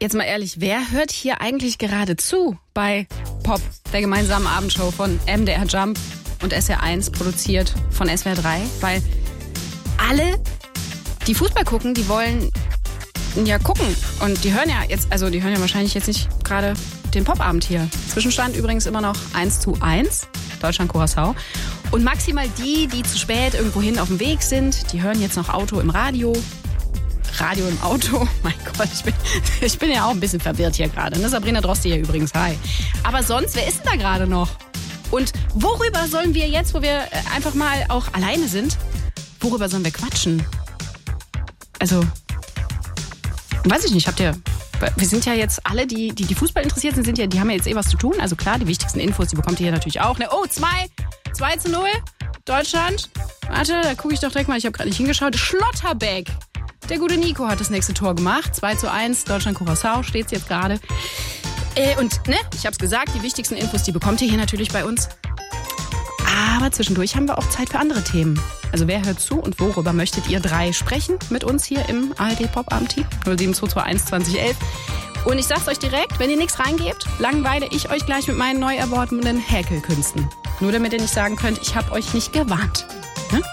Jetzt mal ehrlich, wer hört hier eigentlich gerade zu bei Pop, der gemeinsamen Abendshow von MDR Jump und SR1, produziert von SWR 3? Weil alle, die Fußball gucken, die wollen ja gucken. Und die hören ja jetzt, also die hören ja wahrscheinlich jetzt nicht gerade den Popabend hier. Zwischenstand übrigens immer noch 1:1, Deutschland-Curaçao. Und maximal die zu spät irgendwo hin auf dem Weg sind, die hören jetzt noch Auto im Radio. Radio im Auto. Mein Gott, ich bin ja auch ein bisschen verwirrt hier gerade. Ne? Sabrina Droste hier übrigens. Hi. Aber sonst, wer ist denn da gerade noch? Und worüber sollen wir jetzt, wo wir einfach mal auch alleine sind, worüber sollen wir quatschen? Also, weiß ich nicht, wir sind ja jetzt alle, die Fußball interessiert sind, die haben ja jetzt was zu tun. Also klar, die wichtigsten Infos, die bekommt ihr hier natürlich auch. Ne? Oh, 2:0, Deutschland. Warte, da gucke ich doch direkt mal, ich habe gerade nicht hingeschaut. Schlotterbeck. Der gute Nico hat das nächste Tor gemacht. 2:1, Deutschland-Curaçao steht's jetzt gerade. Und ne, ich hab's gesagt, die wichtigsten Infos, die bekommt ihr hier natürlich bei uns. Aber zwischendurch haben wir auch Zeit für andere Themen. Also wer hört zu und worüber möchtet ihr 3 sprechen mit uns hier im ARD Pop-Abend-Team? 07221 2011. Und ich sag's euch direkt, wenn ihr nichts reingebt, langweile ich euch gleich mit meinen neu erworbenen Häkelkünsten. Nur damit ihr nicht sagen könnt, ich hab euch nicht gewarnt.